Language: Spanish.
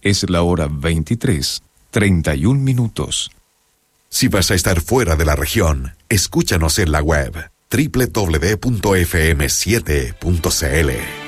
Es la hora 23:31. Si vas a estar fuera de la región, escúchanos en la web www.fm7.cl.